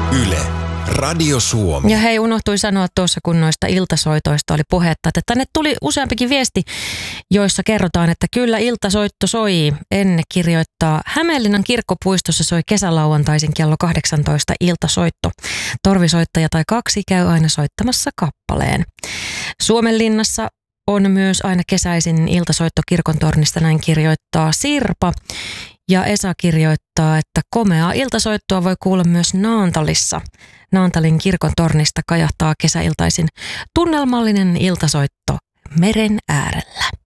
Yle, Radio Suomi. Ja hei, unohtui sanoa tuossa, kun noista iltasoitoista oli puhetta, että tänne tuli useampikin viesti, joissa kerrotaan, että kyllä iltasoitto soi. Enne kirjoittaa: Hämeenlinnan kirkkopuistossa soi kesälauantaisin kello 18 iltasoitto. Torvisoittaja tai kaksi käy aina soittamassa kappaleen. Suomenlinnassa on myös aina kesäisin iltasoitto kirkontornista, näin kirjoittaa Sirpa. Ja Esa kirjoittaa, että komeaa iltasoittoa voi kuulla myös Naantalissa. Naantalin kirkontornista kajahtaa kesäiltaisin tunnelmallinen iltasoitto meren äärellä.